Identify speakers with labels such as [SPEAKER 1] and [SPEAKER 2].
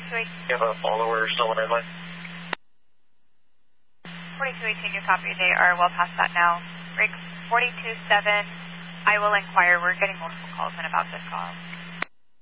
[SPEAKER 1] You have a follower still on airline?
[SPEAKER 2] 4218, you copy. They are well past that now. Break 427, I will inquire. We're getting multiple calls in about this call.